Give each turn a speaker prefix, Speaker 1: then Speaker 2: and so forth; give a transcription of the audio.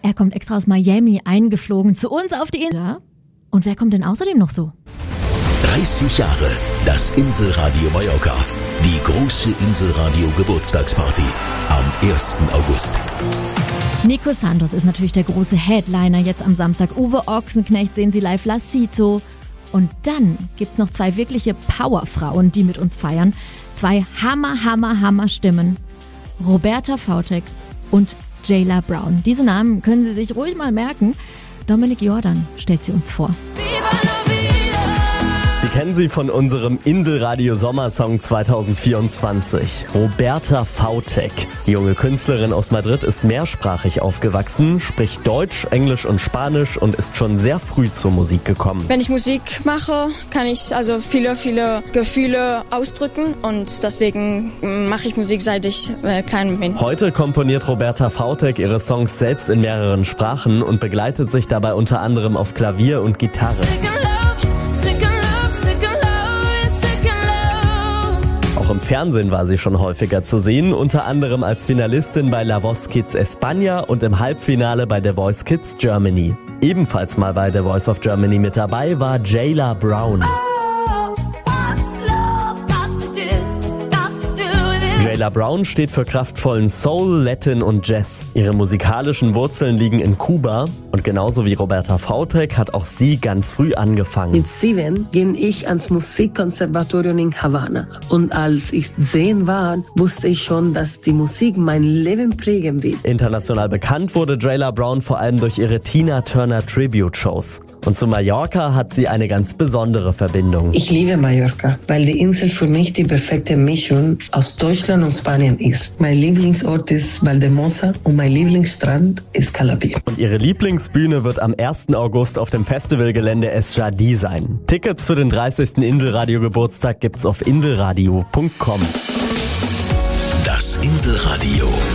Speaker 1: Er kommt extra aus Miami eingeflogen zu uns auf die Insel. Ja? Und wer kommt denn außerdem noch so?
Speaker 2: 30 Jahre das Inselradio Mallorca. Die große Inselradio-Geburtstagsparty am 1. August.
Speaker 1: Nico Santos ist natürlich der große Headliner jetzt am Samstag. Uwe Ochsenknecht sehen Sie live, Lacito. Und dann gibt's noch 2 wirkliche Powerfrauen, die mit uns feiern. 2 Hammer Stimmen. Roberta Vautek und Jayla Brown. Diese Namen können Sie sich ruhig mal merken. Dominik Jordan stellt sie uns vor.
Speaker 3: Sie kennen sie von unserem Inselradio Sommersong 2024. Roberta Vautek. Die junge Künstlerin aus Madrid ist mehrsprachig aufgewachsen, spricht Deutsch, Englisch und Spanisch und ist schon sehr früh zur Musik gekommen.
Speaker 4: Wenn ich Musik mache, kann ich also viele Gefühle ausdrücken und deswegen mache ich Musik, seit ich klein bin.
Speaker 3: Heute komponiert Roberta Vautek ihre Songs selbst in mehreren Sprachen und begleitet sich dabei unter anderem auf Klavier und Gitarre. Auch im Fernsehen war sie schon häufiger zu sehen, unter anderem als Finalistin bei La Voz Kids España und im Halbfinale bei The Voice Kids Germany. Ebenfalls mal bei The Voice of Germany mit dabei war Jayla Brown. Jayla Brown steht für kraftvollen Soul, Latin und Jazz. Ihre musikalischen Wurzeln liegen in Kuba und genauso wie Roberta Vautek hat auch sie ganz früh angefangen.
Speaker 5: Mit 7 ging ich ans Musikkonservatorium in Havanna und als ich 10 war, wusste ich schon, dass die Musik mein Leben prägen wird.
Speaker 3: International bekannt wurde Jayla Brown vor allem durch ihre Tina Turner Tribute-Shows. Und zu Mallorca hat sie eine ganz besondere Verbindung.
Speaker 5: Ich liebe Mallorca, weil die Insel für mich die perfekte Mischung aus Deutschland und Spanien ist. Mein Lieblingsort ist Valdemosa und mein Lieblingsstrand ist Calabí.
Speaker 3: Und ihre Lieblingsbühne wird am 1. August auf dem Festivalgelände Es Jardí sein. Tickets für den 30. Inselradio-Geburtstag gibt's auf inselradio.com.
Speaker 2: Das Inselradio.